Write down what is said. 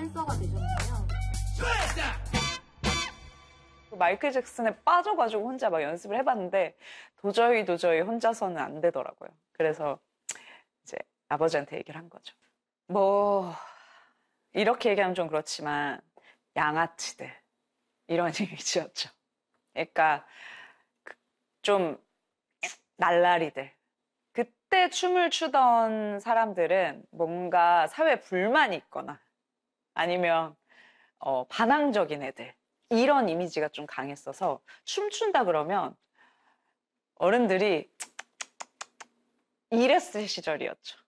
댄서가 되셨나요? 마이클 잭슨에 빠져가지고 혼자 막 연습을 해봤는데 도저히 혼자서는 안 되더라고요. 그래서 이제 아버지한테 얘기를 한 거죠. 뭐 이렇게 얘기하면 좀 그렇지만 양아치들 이런 이미지였죠. 그러니까 좀 날라리들. 그때 춤을 추던 사람들은 뭔가 사회 불만이 있거나 아니면 반항적인 애들 이런 이미지가 좀 강했어서 춤춘다 그러면 어른들이 이랬을 시절이었죠.